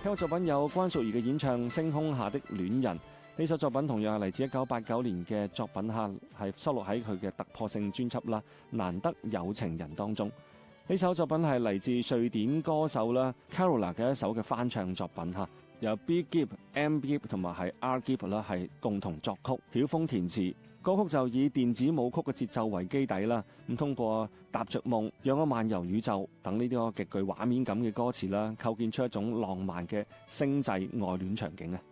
呢個作品有關淑怡嘅演唱《星空下的戀人》，呢首作品同樣係嚟自1989年嘅作品下，係收錄喺佢嘅突破性專輯啦《難得有情人》當中。呢首作品係嚟自瑞典歌手啦 Carola 嘅一首嘅翻唱作品嚇，由 B Gibb、M Gibb 同埋係 R Gibb 啦係共同作曲，曉峰填詞。歌曲就以電子舞曲嘅節奏為基底啦，咁通過踏着夢，讓我漫遊宇宙等呢啲極具畫面感嘅歌詞啦，構建出一種浪漫嘅星際愛戀場景啊！